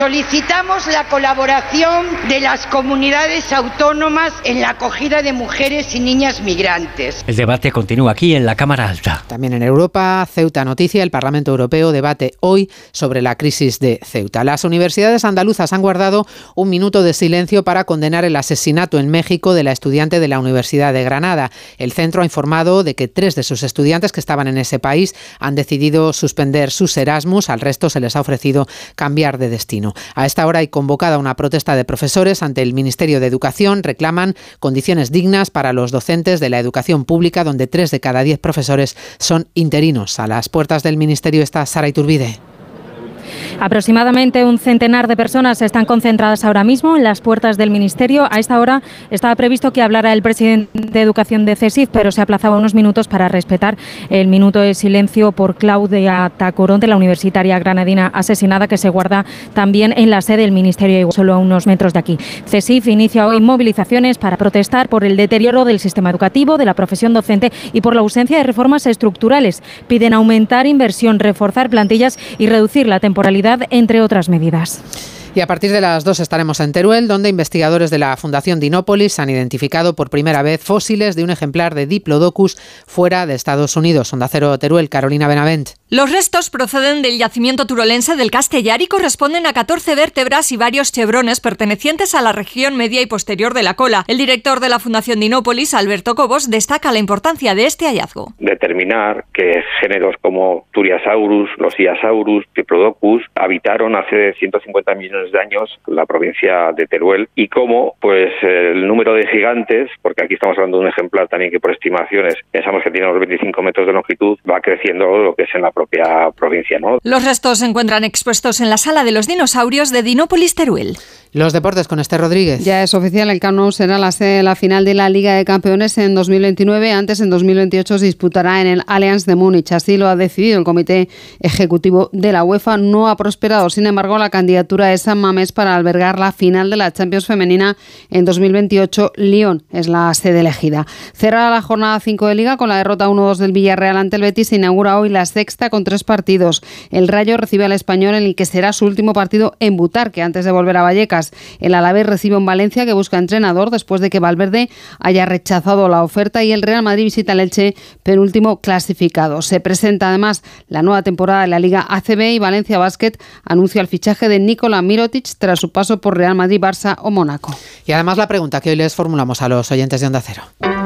Solicitamos la colaboración de las comunidades autónomas en la acogida de mujeres y niñas migrantes. El debate continúa aquí en la Cámara Alta. También en Europa, Ceuta Noticia, el Parlamento Europeo debate hoy sobre la crisis de Ceuta. Las universidades andaluzas han guardado un minuto de silencio para condenar el asesinato en México de la estudiante de la Universidad de Granada. El centro ha informado de que 3 de sus estudiantes que estaban en ese país han decidido suspender sus Erasmus, al resto se les ha ofrecido cambiar de destino. A esta hora hay convocada una protesta de profesores ante el Ministerio de Educación. Reclaman condiciones dignas para los docentes de la educación pública, donde 3 de cada 10 profesores son interinos. A las puertas del Ministerio está Sara Iturbide. Aproximadamente un centenar de personas están concentradas ahora mismo en las puertas del Ministerio. A esta hora estaba previsto que hablara el presidente de Educación de CSIC, pero se aplazaba unos minutos para respetar el minuto de silencio por Claudia Tacoronte, la universitaria granadina asesinada, que se guarda también en la sede del Ministerio, solo a unos metros de aquí. CSIC inicia hoy movilizaciones para protestar por el deterioro del sistema educativo, de la profesión docente y por la ausencia de reformas estructurales. Piden aumentar inversión, reforzar plantillas y reducir la temporalidad, entre otras medidas. Y a partir de las 2 estaremos en Teruel, donde investigadores de la Fundación Dinópolis han identificado por primera vez fósiles de un ejemplar de Diplodocus fuera de Estados Unidos. Onda Cero Teruel, Carolina Benavent. Los restos proceden del yacimiento turolense del Castellar y corresponden a 14 vértebras y varios chevrones pertenecientes a la región media y posterior de la cola. El director de la Fundación Dinópolis, Alberto Cobos, destaca la importancia de este hallazgo. Determinar que géneros como Turiasaurus, Losiasaurus, Diplodocus habitaron hace 150 millones de años la provincia de Teruel y cómo pues el número de gigantes, porque aquí estamos hablando de un ejemplar también que por estimaciones pensamos que tiene unos 25 metros de longitud, va creciendo lo que es en la propia provincia, ¿no? Los restos se encuentran expuestos en la Sala de los Dinosaurios de Dinópolis, Teruel. Los deportes con Esther Rodríguez. Ya es oficial, el Camp Nou será la sede de la final de la Liga de Campeones en 2029. Antes, en 2028, se disputará en el Allianz de Múnich. Así lo ha decidido el Comité Ejecutivo de la UEFA. No ha prosperado, sin embargo, la candidatura de San Mamés para albergar la final de la Champions femenina en 2028. Lyon es la sede elegida. Cerra la jornada 5 de Liga con la derrota 1-2 del Villarreal ante el Betis. Se inaugura hoy la sexta con 3 partidos. El Rayo recibe al Español en el que será su último partido en Butarque antes de volver a Vallecas. El Alavés recibe un Valencia que busca entrenador después de que Valverde haya rechazado la oferta, y el Real Madrid visita el Elche, penúltimo clasificado. Se presenta además la nueva temporada de la Liga ACB y Valencia Basket anuncia el fichaje de Nikola Mirotic tras su paso por Real Madrid, Barça o Mónaco. Y además la pregunta que hoy les formulamos a los oyentes de Onda Cero.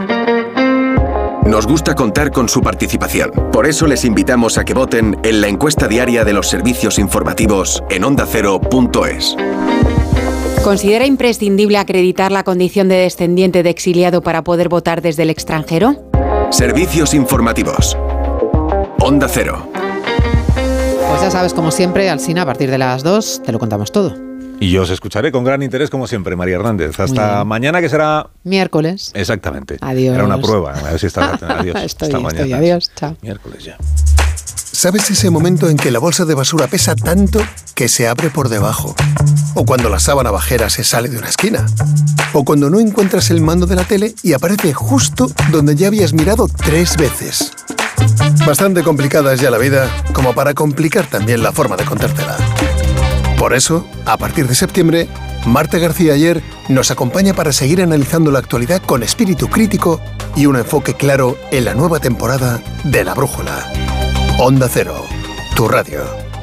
Nos gusta contar con su participación. Por eso les invitamos a que voten en la encuesta diaria de los servicios informativos en ondacero.es. ¿Considera imprescindible acreditar la condición de descendiente de exiliado para poder votar desde el extranjero? Servicios informativos. Onda Cero. Pues ya sabes, como siempre, Alsina, a partir de las 2 te lo contamos todo. Y yo os escucharé con gran interés, como siempre, María Hernández. Hasta mañana, que será... miércoles. Exactamente. Adiós. Era una prueba. A ver si está... Adiós. Hasta mañana. Adiós. Chao. Miércoles ya. ¿Sabes ese momento en que la bolsa de basura pesa tanto que se abre por debajo? O cuando la sábana bajera se sale de una esquina. O cuando no encuentras el mando de la tele y aparece justo donde ya habías mirado 3 veces. Bastante complicada es ya la vida como para complicar también la forma de contártela. Por eso, a partir de septiembre, Marta García Ayer nos acompaña para seguir analizando la actualidad con espíritu crítico y un enfoque claro en la nueva temporada de La Brújula. Onda Cero, tu radio.